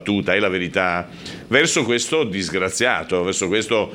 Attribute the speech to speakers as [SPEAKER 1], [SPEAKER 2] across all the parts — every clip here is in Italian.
[SPEAKER 1] è la verità, verso questo disgraziato, verso questo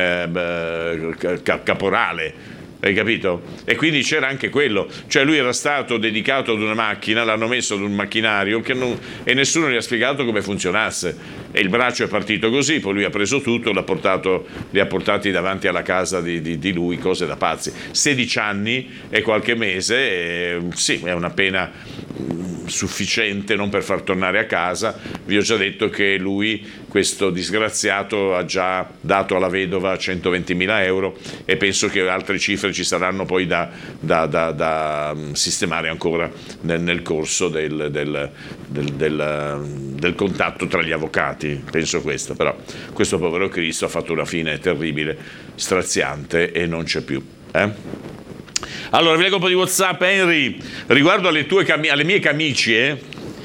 [SPEAKER 1] caporale. Hai capito? E quindi c'era anche quello, cioè lui era stato dedicato ad una macchina, l'hanno messo ad un macchinario e nessuno gli ha spiegato come funzionasse, e il braccio è partito così, poi lui ha preso tutto, li ha portati davanti alla casa di lui, cose da pazzi. 16 anni e qualche mese, sì, è una pena sufficiente non per far tornare a casa. Vi ho già detto che lui, questo disgraziato, ha già dato alla vedova 120.000 euro e penso che altre cifre ci saranno poi da sistemare ancora nel corso del contatto tra gli avvocati. Penso questo, però questo povero Cristo ha fatto una fine terribile, straziante, e non c'è più. Allora, vi leggo un po' di WhatsApp. Henry, riguardo alle mie camicie,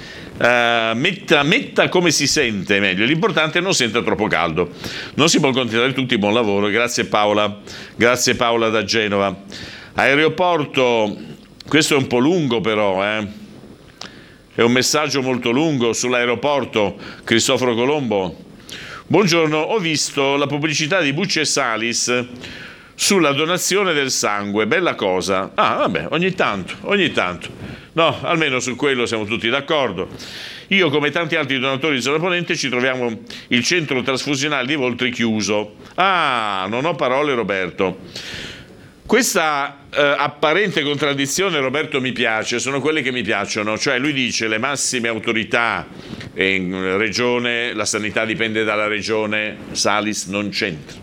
[SPEAKER 1] metta come si sente meglio, l'importante è non senta troppo caldo, non si può continuare tutti. Buon lavoro, grazie Paola da Genova. Aeroporto, questo è un po' lungo però, è un messaggio molto lungo sull'aeroporto. Cristoforo Colombo, buongiorno, ho visto la pubblicità di Bucci e Salis sulla donazione del sangue, bella cosa. Vabbè, ogni tanto. No, almeno su quello siamo tutti d'accordo. Io, come tanti altri donatori di zona ponente, ci troviamo il centro trasfusionale di Voltri chiuso. Non ho parole, Roberto. Questa apparente contraddizione, Roberto, mi piace, sono quelle che mi piacciono. Cioè lui dice le massime autorità in regione, la sanità dipende dalla regione, Salis non c'entra.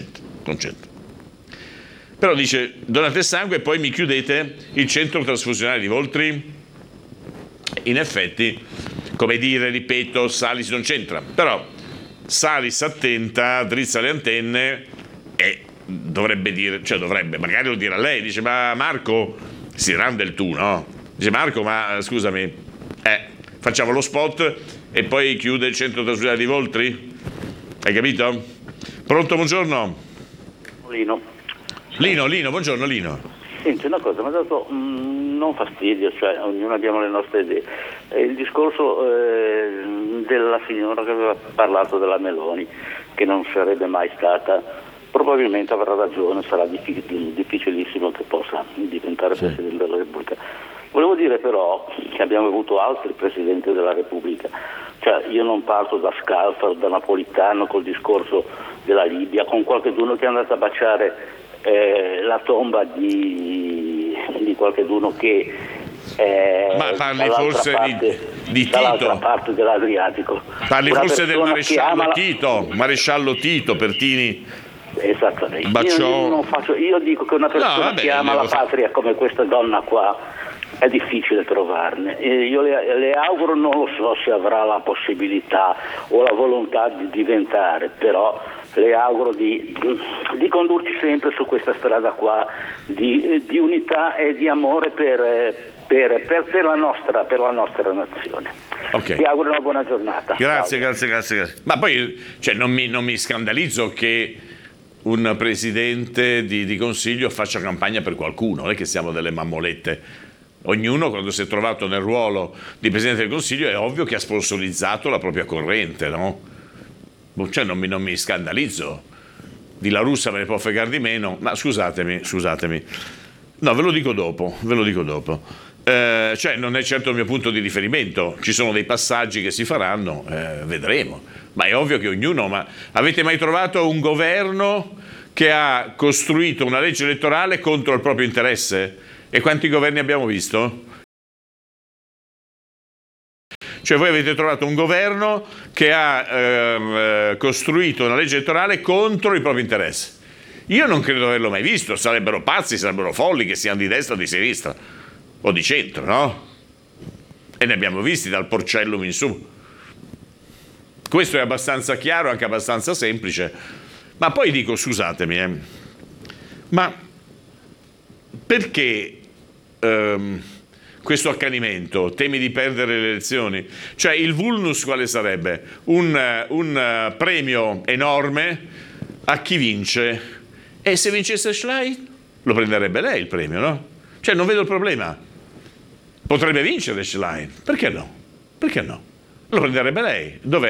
[SPEAKER 1] Però dice donate sangue e poi mi chiudete il centro trasfusionale di Voltri. In effetti, come dire, ripeto, Salis non c'entra, però Salis attenta, drizza le antenne e dovrebbe dire, magari lo dirà lei, dice ma Marco, si rende il tu, no? Dice Marco, ma scusami, facciamo lo spot e poi chiude il centro trasfusionale di Voltri? Hai capito? Pronto, buongiorno. Lino, buongiorno Lino.
[SPEAKER 2] Senti, una cosa, mi ha dato non fastidio, cioè ognuno abbiamo le nostre idee. Il discorso della signora che aveva parlato della Meloni, che non sarebbe mai stata, probabilmente avrà ragione, sarà difficilissimo che possa diventare Presidente della Repubblica. Volevo dire però che abbiamo avuto altri Presidenti della Repubblica, cioè io non parto da Scalfaro, da Napolitano col discorso della Libia, con qualcuno che è andato a baciare la tomba di qualcheduno che
[SPEAKER 1] ma parli forse di Tito,
[SPEAKER 2] dall'altra parte dell'Adriatico,
[SPEAKER 1] parli forse del maresciallo Tito Pertini.
[SPEAKER 2] Esattamente.
[SPEAKER 1] Baciò.
[SPEAKER 2] Io dico che una persona che ama la patria come questa donna qua è difficile trovarne. Io le auguro, non lo so se avrà la possibilità o la volontà di diventare, però le auguro di condurci sempre su questa strada qua di unità e di amore per la nostra nazione.
[SPEAKER 1] Okay.
[SPEAKER 2] Ti auguro una buona giornata.
[SPEAKER 1] Grazie. Ma poi non mi scandalizzo che un presidente di consiglio faccia campagna per qualcuno, non è che siamo delle mammolette. Ognuno, quando si è trovato nel ruolo di presidente del consiglio, è ovvio che ha sponsorizzato la propria corrente, no? Cioè non mi scandalizzo. Di La Russa me ne può fregare di meno, ma scusatemi. No, ve lo dico dopo. Cioè non è certo il mio punto di riferimento, ci sono dei passaggi che si faranno, vedremo. Ma è ovvio che ognuno... Ma avete mai trovato un governo che ha costruito una legge elettorale contro il proprio interesse? E quanti governi abbiamo visto? Cioè voi avete trovato un governo che ha costruito una legge elettorale contro il proprio interesse. Io non credo di averlo mai visto, sarebbero pazzi, sarebbero folli, che siano di destra o di sinistra o di centro, no? E ne abbiamo visti dal Porcellum in su. Questo è abbastanza chiaro, anche abbastanza semplice. Ma poi dico, scusatemi, ma perché questo accanimento? Temi di perdere le elezioni? Cioè il vulnus quale sarebbe? Un premio enorme a chi vince. E se vincesse Schlein lo prenderebbe lei il premio, no? Cioè non vedo il problema. Potrebbe vincere Schlein. Perché no? lo prenderebbe lei. Dov'è